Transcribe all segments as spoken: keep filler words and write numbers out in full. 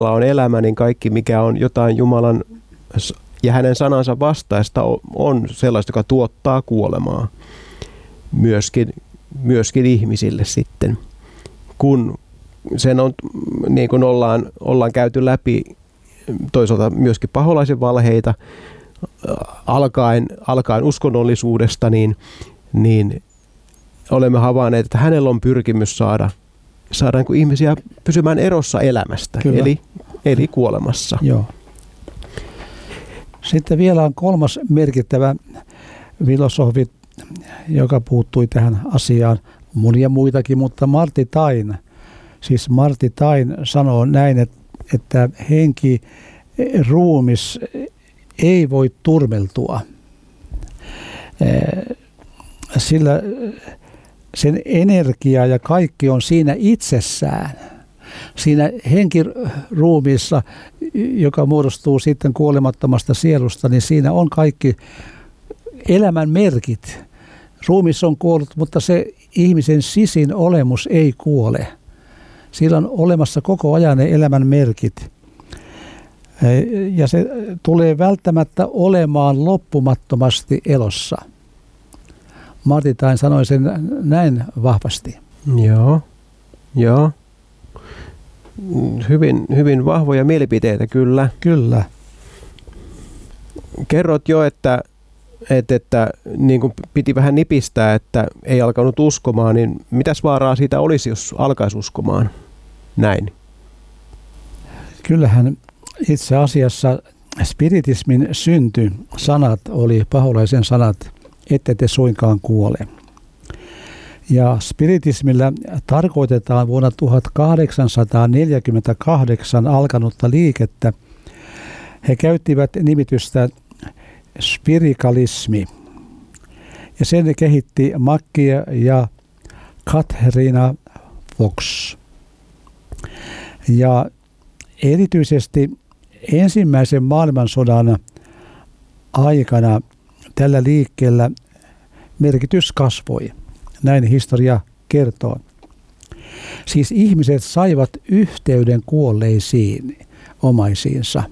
on elämä, niin kaikki mikä on jotain Jumalan ja hänen sanansa vastaista on sellaista, joka tuottaa kuolemaa myöskin, myöskin ihmisille sitten. Kun sen on, niin kuin ollaan, ollaan käyty läpi toisaalta myöskin paholaisen valheita, alkaen, alkaen uskonnollisuudesta, niin, niin olemme havainneet, että hänellä on pyrkimys saada, saada niin kuin ihmisiä pysymään erossa elämästä, eli, eli kuolemassa. Joo. Sitten vielä on kolmas merkittävä filosofi, joka puuttui tähän asiaan, monia muitakin, mutta Martti Tain, siis Martti Tain sanoo näin, että, että henki, ruumis ei voi turmeltua, sillä sen energia ja kaikki on siinä itsessään. Siinä henkiruumiissa, joka muodostuu sitten kuolemattomasta sielusta, niin siinä on kaikki elämän merkit. Ruumis on kuollut, mutta se ihmisen sisin olemus ei kuole. Sillä on olemassa koko ajan ne elämän merkit. Ja se tulee välttämättä olemaan loppumattomasti elossa. Martti Tain sanoi sen näin vahvasti. Joo, joo. Hyvin, hyvin vahvoja mielipiteitä kyllä. Kyllä. Kerrot jo, että, että, että niin kuin piti vähän nipistää, että ei alkanut uskomaan, niin mitäs vaaraa siitä olisi, jos alkaisi uskomaan näin? Kyllähän itse asiassa spiritismin synty sanat oli paholaisen sanat, ette te suinkaan kuole. Ja spiritismillä tarkoitetaan vuonna tuhatkahdeksansataaneljäkymmentäkahdeksan alkanutta liikettä. He käyttivät nimitystä spiritualismi. Ja sen kehitti Mackie ja Katharina Fox. Ja erityisesti ensimmäisen maailmansodan aikana tällä liikkeellä merkitys kasvoi. Näin historia kertoo. Siis ihmiset saivat yhteyden kuolleisiin omaisiinsa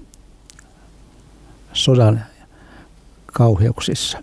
sodan kauheuksissa.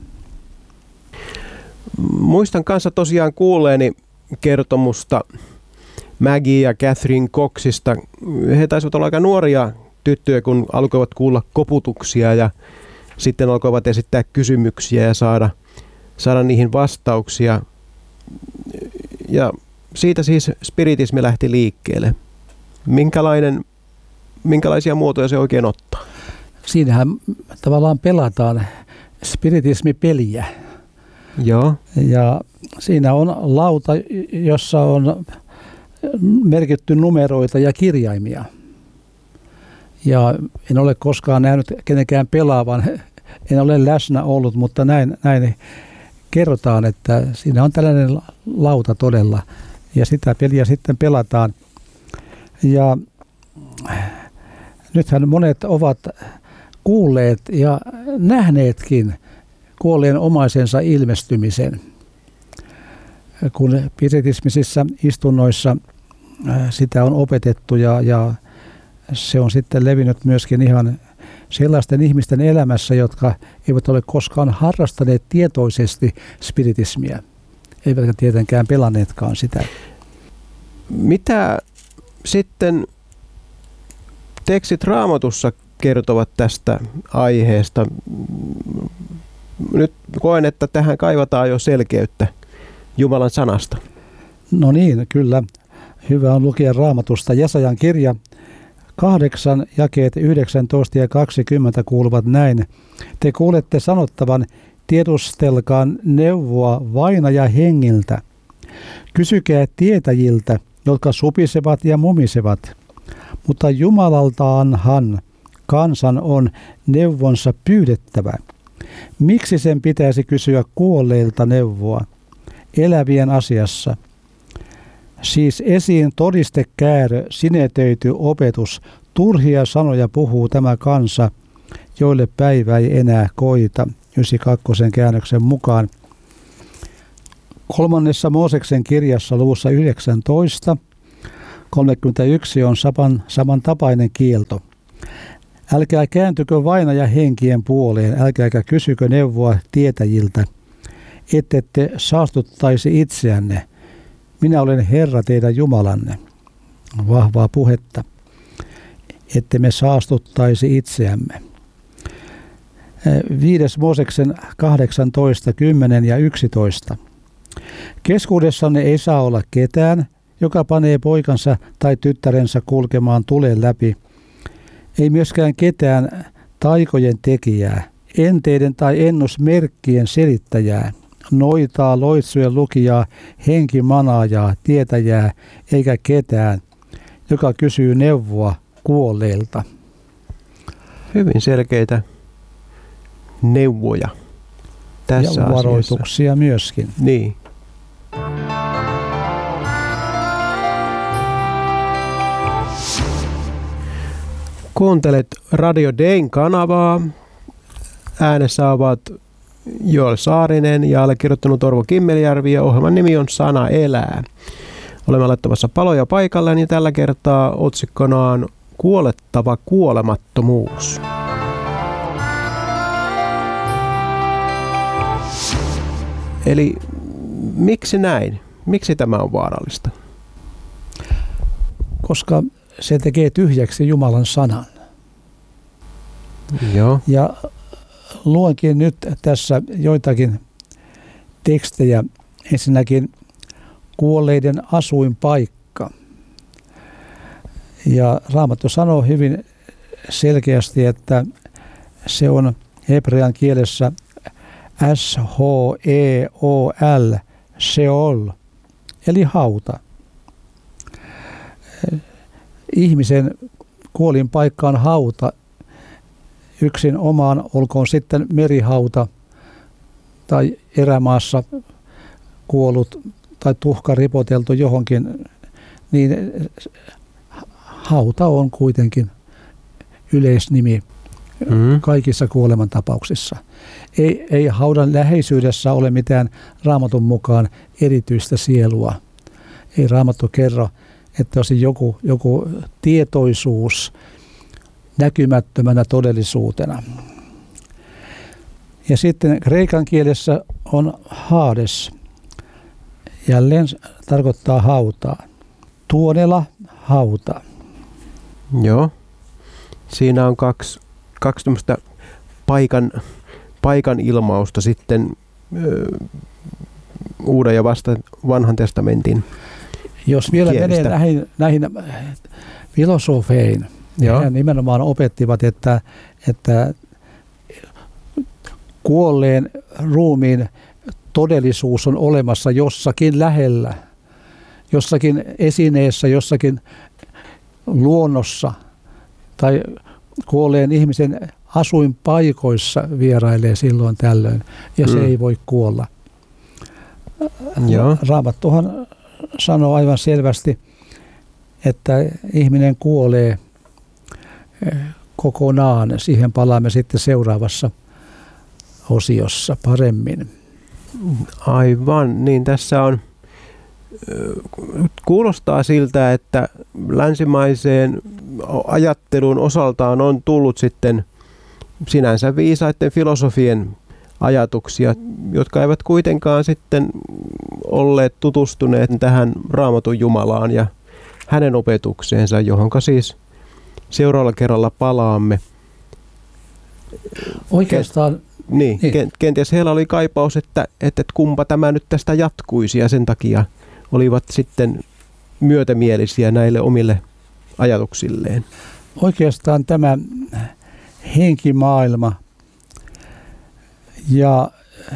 Muistan kanssa tosiaan kuulleeni kertomusta Maggie ja Catherine Coxista. He taisivat olla aika nuoria tyttöjä, kun alkoivat kuulla koputuksia ja sitten alkoivat esittää kysymyksiä ja saada, saada niihin vastauksia. Ja siitä siis spiritismi lähti liikkeelle. Minkälainen, minkälaisia muotoja se oikein ottaa? Siinähän tavallaan pelataan spiritismipeliä. Joo. Ja siinä on lauta, jossa on merkitty numeroita ja kirjaimia. Ja en ole koskaan nähnyt kenenkään pelaavan, en ole läsnä ollut, mutta näin, näin kerrotaan, että siinä on tällainen lauta todella. Ja sitä peliä sitten pelataan. Ja nythän monet ovat kuulleet ja nähneetkin kuolleen omaisensa ilmestymisen. Kun spiritismisissa istunnoissa sitä on opetettu ja, ja se on sitten levinnyt myöskin ihan sellaisten ihmisten elämässä, jotka eivät ole koskaan harrastaneet tietoisesti spiritismiä, eivätkä tietenkään pelanneetkaan sitä. Mitä sitten tekstit Raamatussa kertovat tästä aiheesta? Nyt koen, että tähän kaivataan jo selkeyttä Jumalan sanasta. No niin, kyllä. Hyvä on lukea Raamatusta. Jesajan kirja kahdeksan jakeet yhdeksäntoista ja kaksikymmentä kuuluvat näin. Te kuulette sanottavan, tiedustelkaan neuvoa vainaja hengiltä. Kysykää tietäjiltä, jotka supisevat ja mumisevat. Mutta Jumalaltaanhan kansan on neuvonsa pyydettävä. Miksi sen pitäisi kysyä kuolleilta neuvoa elävien asiassa? Siis esiin todistekäärö, sinetöity opetus, turhia sanoja puhuu tämä kansa, joille päivä ei enää koita, yhdeksänkymmentäkaksi käännöksen mukaan. Kolmannessa Mooseksen kirjassa luvussa yhdeksäntoista kolmekymmentäyksi on saman, samantapainen kielto. Älkää kääntykö vainaja henkien puoleen, älkääkä kysykö neuvoa tietäjiltä, ettette saastuttaisi itseänne. Minä olen Herra teidän Jumalanne. Vahvaa puhetta, ette me saastuttaisi itseämme. Viides Mooseksen kahdeksantoista, kymmenen ja yksitoista. Keskuudessanne ei saa olla ketään, joka panee poikansa tai tyttärensä kulkemaan tulen läpi. Ei myöskään ketään taikojen tekijää, enteiden tai ennusmerkkien selittäjää, noitaa, loitsujen lukijaa, henkimanaajaa, tietäjää, eikä ketään, joka kysyy neuvoa kuolleilta. Hyvin selkeitä neuvoja tässä ja varoituksia asiassa. Myöskin. Niin. Kuuntelet Radio Dayn kanavaa. Äänessä ovat Joel Saarinen ja allekirjoittanut Orvo Kimmelijärvi ja ohjelman nimi on Sana elää. Olemme laittamassa paloja paikalle, niin tällä kertaa otsikkonaan Kuolettava kuolemattomuus. Eli miksi näin? Miksi tämä on vaarallista? Koska se tekee tyhjäksi Jumalan sanan. Joo. Ja luenkin nyt tässä joitakin tekstejä. Ensinnäkin kuolleiden asuinpaikka. Ja Raamattu sanoo hyvin selkeästi, että se on hebrean kielessä S H E O L, Sheol, eli hauta. Ihmisen kuolinpaikka on hauta. Yksin omaan olkoon sitten merihauta tai erämaassa kuollut tai tuhka ripoteltu johonkin, niin hauta on kuitenkin yleisnimi mm-hmm. kaikissa kuolemantapauksissa. Ei, ei haudan läheisyydessä ole mitään Raamatun mukaan erityistä sielua. Ei Raamattu kerro, että olisi joku, joku tietoisuus näkymättömänä todellisuutena. Ja sitten kreikan kielessä on Hades. Jälleen tarkoittaa hautaa. Tuonela, hauta. Joo. Siinä on kaksi, kaksi tämmöistä paikan, paikan ilmausta sitten ö, Uuden ja vasta vanhan testamentin Jos vielä kielistä. menee näihin, näihin filosofeihin, he nimenomaan opettivat, että, että kuolleen ruumiin todellisuus on olemassa jossakin lähellä, jossakin esineessä, jossakin luonnossa tai kuolleen ihmisen asuinpaikoissa vierailee silloin tällöin ja se mm. ei voi kuolla. Joo. Raamattuhan sanoo aivan selvästi, että ihminen kuolee kokonaan. Siihen palaamme sitten seuraavassa osiossa paremmin. Aivan, niin tässä on, kuulostaa siltä, että länsimaiseen ajatteluun osaltaan on tullut sitten sinänsä viisaiden filosofien ajatuksia, jotka eivät kuitenkaan sitten olleet tutustuneet tähän Raamatun Jumalaan ja hänen opetukseensa, johonka siis seuraavalla kerralla palaamme. Oikeastaan Niin, niin. Kenties heillä oli kaipaus, että, että kumpa tämä nyt tästä jatkuisi ja sen takia olivat sitten myötämielisiä näille omille ajatuksilleen. Oikeastaan tämä henkimaailma ja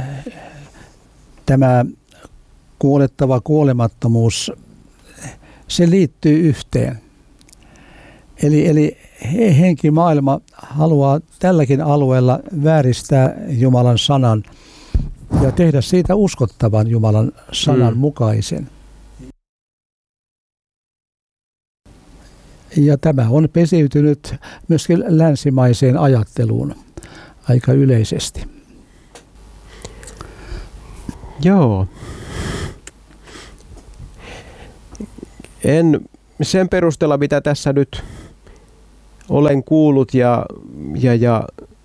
tämä kuolettava kuolemattomuus, se liittyy yhteen. Eli, eli henkimaailma haluaa tälläkin alueella vääristää Jumalan sanan ja tehdä siitä uskottavan Jumalan sanan mm. mukaisen. Ja tämä on pesiytynyt myöskin länsimaiseen ajatteluun aika yleisesti. Joo. En sen perusteella, mitä tässä nyt olen kuullut ja, ja, ja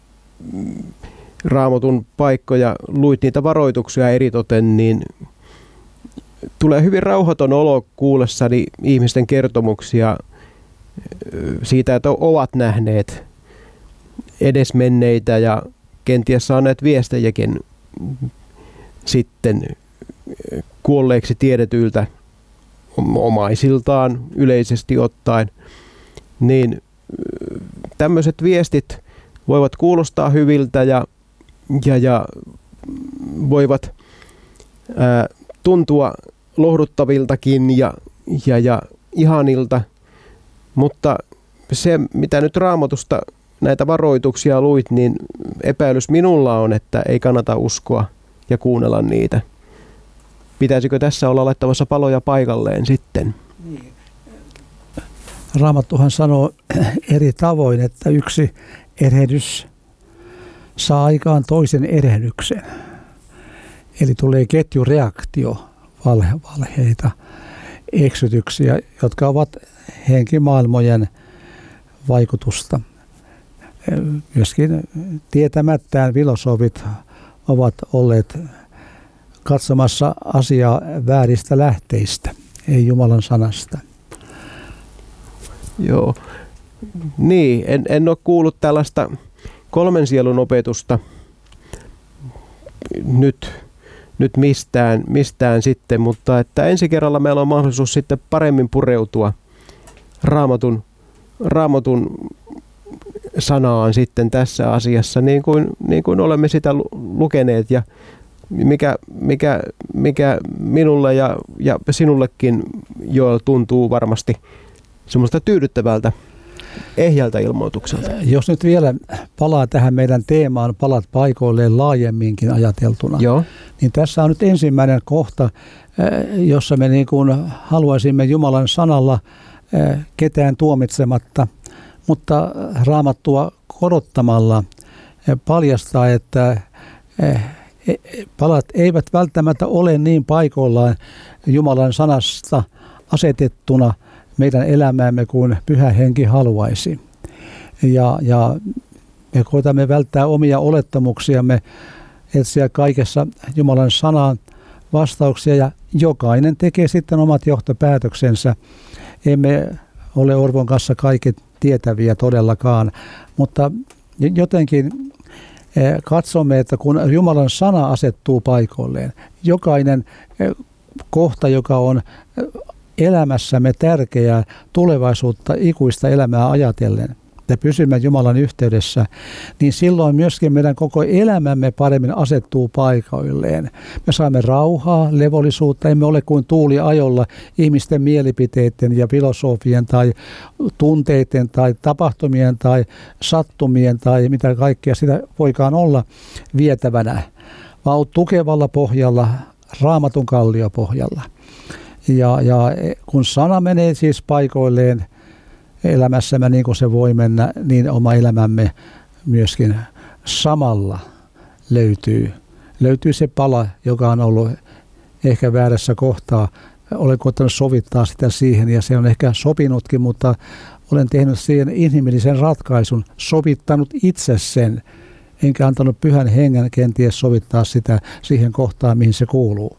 Raamatun paikkoja, luit niitä varoituksia eritoten, niin tulee hyvin rauhaton olo kuullessani ihmisten kertomuksia siitä, että ovat nähneet edesmenneitä ja kenties saaneet viestejäkin sitten kuolleeksi tiedetyiltä omaisiltaan yleisesti ottaen, niin tämmöiset viestit voivat kuulostaa hyviltä ja, ja, ja voivat ää, tuntua lohduttaviltakin ja, ja, ja ihanilta, mutta se, mitä nyt Raamatusta näitä varoituksia luit, niin epäilys minulla on, että ei kannata uskoa ja kuunnella niitä. Pitäisikö tässä olla laittamassa paloja paikalleen sitten? Raamattuhan sanoo eri tavoin, että yksi erehdys saa aikaan toisen erehdyksen. Eli tulee ketjureaktio, valhe, valheita, eksytyksiä, jotka ovat henkimaailmojen vaikutusta. Myöskin tietämättään filosofit ovat olleet katsomassa asiaa vääristä lähteistä, ei Jumalan sanasta. Joo, niin, en, en ole kuullut tällaista kolmen sielun opetusta nyt, nyt mistään, mistään sitten, mutta että ensi kerralla meillä on mahdollisuus sitten paremmin pureutua Raamatun, Raamatun sanaan sitten tässä asiassa, niin kuin, niin kuin olemme sitä lukeneet ja mikä, mikä, mikä minulle ja, ja sinullekin jo tuntuu varmasti semmoista tyydyttävältä, ehjältä ilmoitukselta. Jos nyt vielä palaa tähän meidän teemaan, palat paikoilleen laajemminkin ajateltuna, Joo. niin tässä on nyt ensimmäinen kohta, jossa me niin kuin haluaisimme Jumalan sanalla ketään tuomitsematta, mutta Raamattua korottamalla paljastaa, että palat eivät välttämättä ole niin paikoillaan Jumalan sanasta asetettuna meidän elämäämme kuin Pyhä Henki haluaisi. Ja, ja me koetamme välttää omia olettamuksiamme, etsiä kaikessa Jumalan sanaan vastauksia ja jokainen tekee sitten omat johtopäätöksensä. Emme ole Orvon kanssa kaikki tietäviä todellakaan, mutta jotenkin katsomme, että kun Jumalan sana asettuu paikoilleen, jokainen kohta, joka on elämässämme tärkeää tulevaisuutta, ikuista elämää ajatellen, ja pysymme Jumalan yhteydessä, niin silloin myöskin meidän koko elämämme paremmin asettuu paikoilleen. Me saamme rauhaa, levollisuutta, emme ole kuin tuuli ajolla ihmisten mielipiteiden ja filosofien tai tunteiden tai tapahtumien tai sattumien tai mitä kaikkea sitä voikaan olla vietävänä, vaan tukevalla pohjalla, Raamatun kalliopohjalla. Ja, ja kun sana menee siis paikoilleen elämässämme niin kuin se voi mennä, niin oma elämämme myöskin samalla löytyy. Löytyy se pala, joka on ollut ehkä väärässä kohtaa. Olen koettanut sovittaa sitä siihen ja se on ehkä sopinutkin, mutta olen tehnyt siihen inhimillisen ratkaisun, sovittanut itse sen, enkä antanut Pyhän Hengen kenties sovittaa sitä siihen kohtaan, mihin se kuuluu.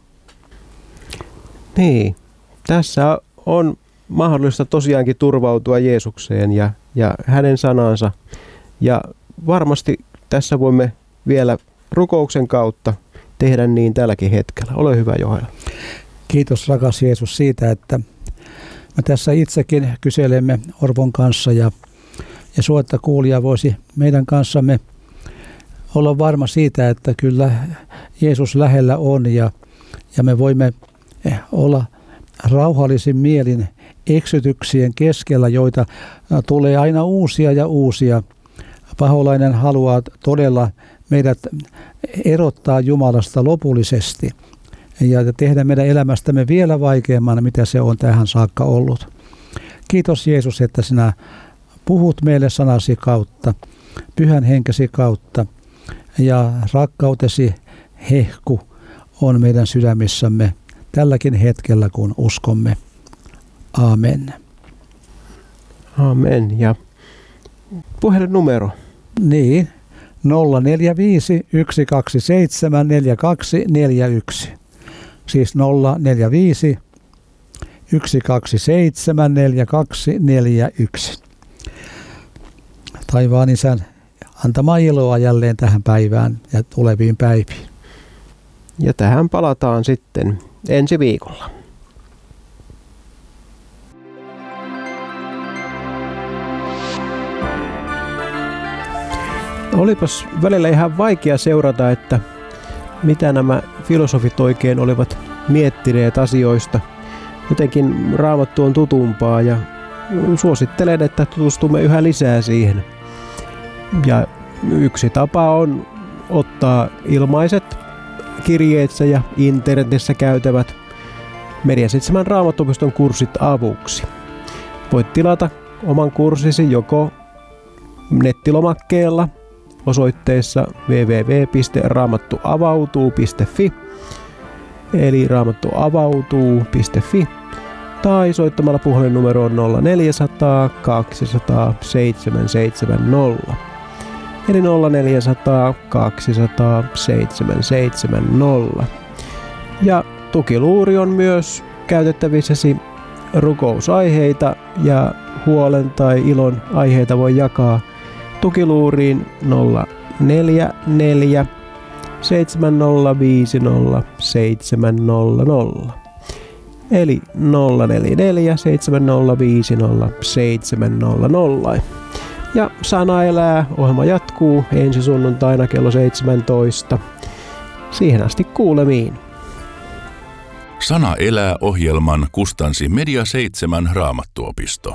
Niin, tässä on mahdollista tosiaankin turvautua Jeesukseen ja, ja hänen sanansa. Ja varmasti tässä voimme vielä rukouksen kautta tehdä niin tälläkin hetkellä. Ole hyvä, Johanna. Kiitos rakas Jeesus siitä, että me tässä itsekin kyselemme Orvon kanssa ja, ja suotta kuulija voisi meidän kanssamme olla varma siitä, että kyllä Jeesus lähellä on ja, ja me voimme olla rauhallisin mielin eksytyksien keskellä, joita tulee aina uusia ja uusia. Paholainen haluaa todella meidät erottaa Jumalasta lopullisesti ja tehdä meidän elämästämme vielä vaikeammana, mitä se on tähän saakka ollut. Kiitos Jeesus, että sinä puhut meille sanasi kautta, Pyhän Henkesi kautta ja rakkautesi hehku on meidän sydämissämme tälläkin hetkellä, kun uskomme. Amen. Amen. Ja puhelinnumero. Niin, nolla neljä viisi yksi kaksi seitsemän neljä kaksi neljä yksi. Siis nolla neljä viisi yksi kaksi seitsemän neljä kaksi neljä yksi. Taivaan Isän antamaan iloa jälleen tähän päivään ja tuleviin päiviin. Ja tähän palataan sitten ensi viikolla. Olipas välillä ihan vaikea seurata, että mitä nämä filosofit oikein olivat miettineet asioista. Jotenkin Raamattu on tutumpaa ja suosittelen, että tutustumme yhä lisää siihen. Ja yksi tapa on ottaa ilmaiset kirjeitse ja internetissä käytävät Media seitsemän Raamattuopiston kurssit avuksi. Voit tilata oman kurssisi joko nettilomakkeella osoitteessa double-u double-u double-u piste raamattuavautuu piste fi eli raamattuavautuu piste fi tai soittamalla puhelinnumeroon nolla neljä nolla nolla kaksi nolla nolla seitsemän seitsemän nolla eli nolla neljä nolla nolla kaksi nolla nolla seitsemän seitsemän nolla. Ja tukiluuri on myös käytettävissäsi rukousaiheita ja huolen tai ilon aiheita voi jakaa tukiluuriin nolla neljä neljä seitsemän nolla viisi nolla seitsemän nolla nolla eli nolla neljä neljä seitsemän nolla viisi nolla seitsemän nolla nolla. Ja Sana elää -ohjelma jatkuu ensi sunnuntaina kello seitsemäntoista. Siihen asti kuulemiin. Sana elää -ohjelman kustansi Media seitsemän Raamattuopisto.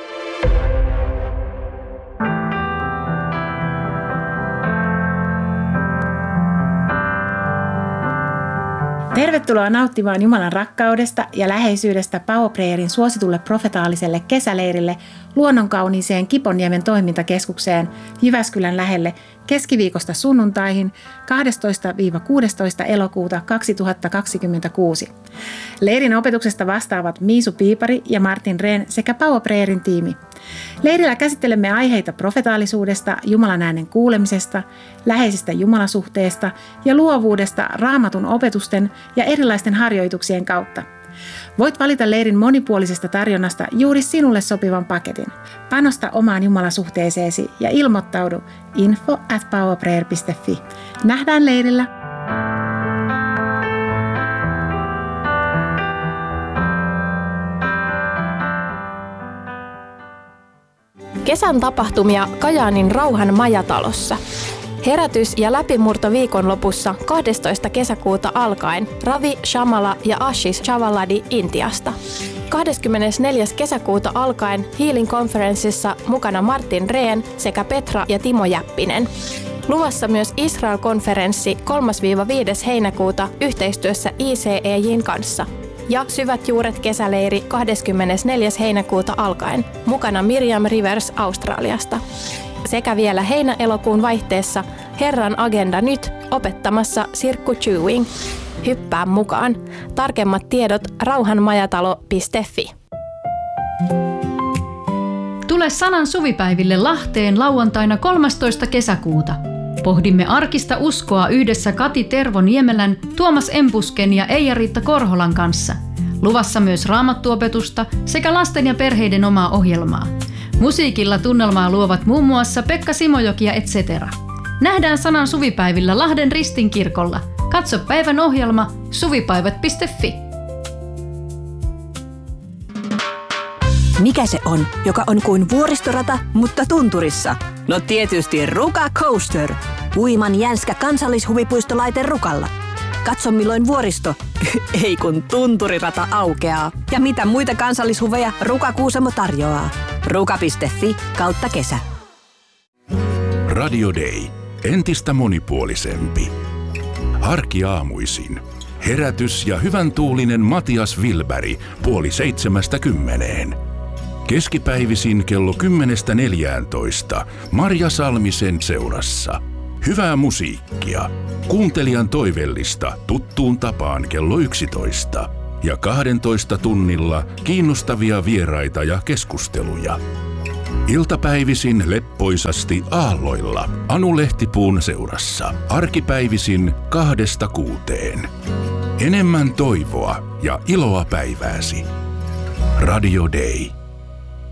Tervetuloa nauttimaan Jumalan rakkaudesta ja läheisyydestä Power Prayerin suositulle profetaaliselle kesäleirille luonnonkauniiseen Kiponniemen toimintakeskukseen Jyväskylän lähelle keskiviikosta sunnuntaihin kahdestoista kuudestoista elokuuta kaksituhattakaksikymmentäkuusi. Leirin opetuksesta vastaavat Miisu Piipari ja Martin Rehn sekä Power Prayerin tiimi. Leirillä käsittelemme aiheita profetaalisuudesta, Jumalan äänen kuulemisesta, läheisestä jumalasuhteesta ja luovuudesta Raamatun opetusten ja erilaisten harjoituksien kautta. Voit valita leirin monipuolisesta tarjonnasta juuri sinulle sopivan paketin. Panosta omaan jumalasuhteeseesi ja ilmoittaudu info at powerprayer piste fi. Nähdään leirillä! Kesän tapahtumia Kajaanin Rauhan majatalossa. Herätys- ja läpimurto viikonlopussa kahdestoista kesäkuuta alkaen Ravi Shamala ja Ashish Chavaladi Intiasta. kahdeskymmenesneljäs kesäkuuta alkaen Healing Conferenceissa mukana Martin Rehn sekä Petra ja Timo Jäppinen. Luvassa myös Israel-konferenssi kolmas–viides heinäkuuta yhteistyössä I C E J:n kanssa. Ja Syvät juuret kesäleiri kahdeskymmenesneljäs heinäkuuta alkaen, mukana Miriam Rivers Australiasta. Sekä vielä heinä-elokuun vaihteessa Herran agenda nyt opettamassa Sirkku Chewing. Hyppää mukaan. Tarkemmat tiedot rauhanmajatalo piste fi. Tule Sanan suvipäiville Lahteen lauantaina kolmastoista kesäkuuta. Pohdimme arkista uskoa yhdessä Kati Tervo-Niemelän, Tuomas Empusken ja Eija-Riitta Korholan kanssa. Luvassa myös raamattuopetusta sekä lasten ja perheiden omaa ohjelmaa. Musiikilla tunnelmaa luovat muun muassa Pekka Simojoki ja et cetera. Nähdään Sanan suvipäivillä Lahden Ristinkirkolla. Katso päivän ohjelma suvipäivät piste fi. Mikä se on, joka on kuin vuoristorata, mutta tunturissa? No tietysti Ruka Coaster. Uiman jänskä kansallishuvipuistolaite Rukalla. Katso milloin vuoristo, ei kun tunturirata aukeaa. Ja mitä muita kansallishuveja Ruka Kuusamo tarjoaa. ruka piste fi kautta kesä. Radio Day. Entistä monipuolisempi. Arkiaamuisin. Herätys ja hyvän tuulinen Matias Wilberg puoli seitsemästä kymmeneen. Keskipäivisin kello kymmenestä neljääntoista Marja Salmisen seurassa. Hyvää musiikkia. Kuuntelijan toivellista tuttuun tapaan kello yksitoista. Ja kahdentoista tunnilla kiinnostavia vieraita ja keskusteluja. Iltapäivisin leppoisasti aalloilla Anu Lehtipuun seurassa. Arkipäivisin kahdesta kuuteen. Enemmän toivoa ja iloa päivääsi. Radio Day.